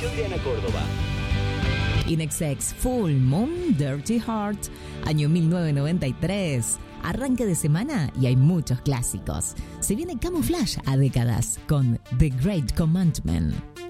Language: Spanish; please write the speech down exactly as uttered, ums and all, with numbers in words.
conducción de Ana Córdoba. Inexex Full Moon Dirty Heart, año mil novecientos noventa y tres. Arranque de semana y hay muchos clásicos. Se viene Camouflage a décadas con The Great Commandment.